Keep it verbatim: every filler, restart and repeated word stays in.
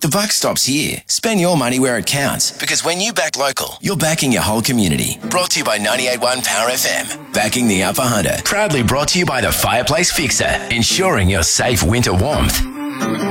The buck stops here. Spend your money where it counts, because when you back local, you're backing your whole community. Brought to you by ninety-eight point one Power F M. Backing the Upper Hunter. Proudly brought to you by the Fireplace Fixer, ensuring your safe winter warmth.